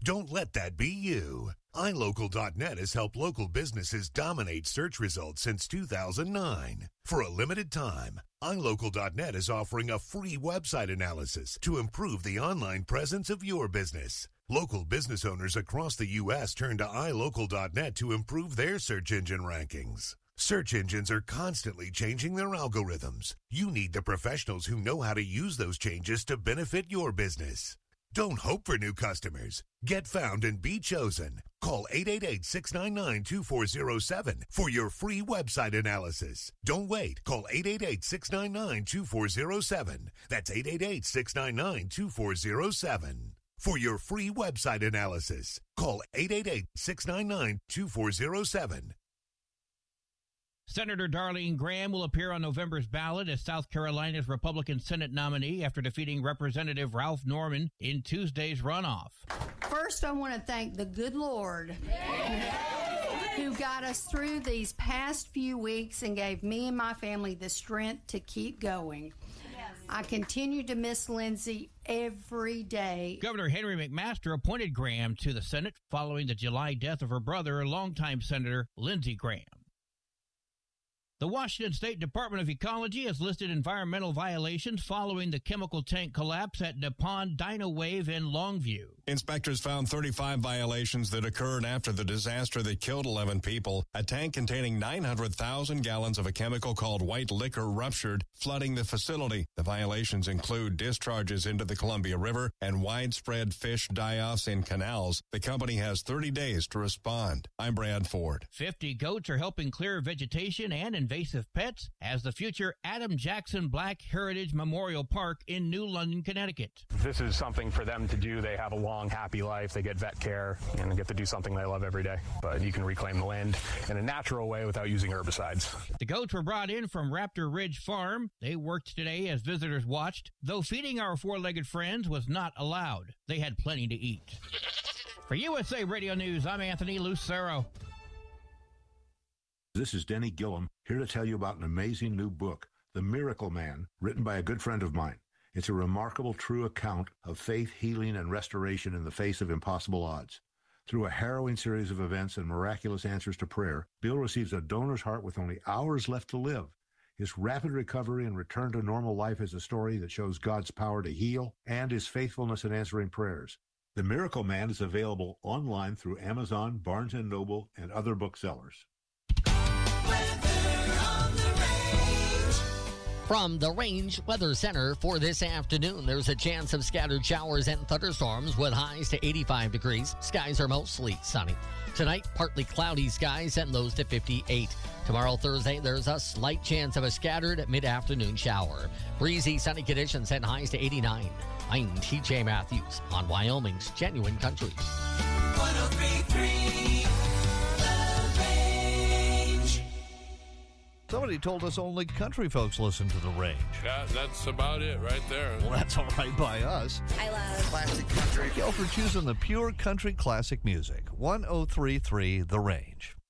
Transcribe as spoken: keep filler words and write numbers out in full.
Don't let that be you. i local dot net has helped local businesses dominate search results since two thousand nine. For a limited time, i local dot net is offering a free website analysis to improve the online presence of your business. Local business owners across the U S turn to i local dot net to improve their search engine rankings. Search engines are constantly changing their algorithms. You need the professionals who know how to use those changes to benefit your business. Don't hope for new customers. Get found and be chosen. Call eight eight eight, six nine nine, two four zero seven for your free website analysis. Don't wait. Call eight eight eight, six nine nine, two four zero seven. That's eight eight eight, six nine nine, two four zero seven. For your free website analysis, call eight eight eight, six nine nine, two four zero seven. Senator Darlene Graham will appear on November's ballot as South Carolina's Republican Senate nominee after defeating Representative Ralph Norman in Tuesday's runoff. First, I want to thank the good Lord who got us through these past few weeks and gave me and my family the strength to keep going. I continue to miss Lindsay every day. Governor Henry McMaster appointed Graham to the Senate following the July death of her brother, longtime Senator Lindsey Graham. The Washington State Department of Ecology has listed environmental violations following the chemical tank collapse at Nippon Dino Wave in Longview. Inspectors found thirty-five violations that occurred after the disaster that killed eleven people. A tank containing nine hundred thousand gallons of a chemical called white liquor ruptured, flooding the facility. The violations include discharges into the Columbia River and widespread fish die-offs in canals. The company has thirty days to respond. I'm Brad Ford. fifty goats are helping clear vegetation and invasive pets as the future Adam Jackson Black Heritage Memorial Park in New London, Connecticut. This is something for them to do. They have a long, happy life. They get vet care and they get to do something they love every day. But you can reclaim the land in a natural way without using herbicides. The goats were brought in from Raptor Ridge Farm. They worked today as visitors watched, though feeding our four-legged friends was not allowed. They had plenty to eat. For U S A Radio News, I'm Anthony Lucero. This is Denny Gillum, here to tell you about an amazing new book, The Miracle Man, written by a good friend of mine. It's a remarkable, true account of faith, healing, and restoration in the face of impossible odds. Through a harrowing series of events and miraculous answers to prayer, Bill receives a donor's heart with only hours left to live. His rapid recovery and return to normal life is a story that shows God's power to heal and his faithfulness in answering prayers. The Miracle Man is available online through Amazon, Barnes and Noble, and other booksellers. From the Range Weather Center for this afternoon, there's a chance of scattered showers and thunderstorms with highs to eighty-five degrees. Skies are mostly sunny. Tonight, partly cloudy skies and lows to fifty-eight. Tomorrow, Thursday, there's a slight chance of a scattered mid-afternoon shower. Breezy, sunny conditions and highs to eighty-nine. I'm T J Matthews on Wyoming's Genuine Country. one oh three point three Somebody told us only country folks listen to The Range. Yeah, that's about it right there. Well, that's all right by us. I love classic country. Thank y'all for choosing the pure country classic music. one oh three point three The Range.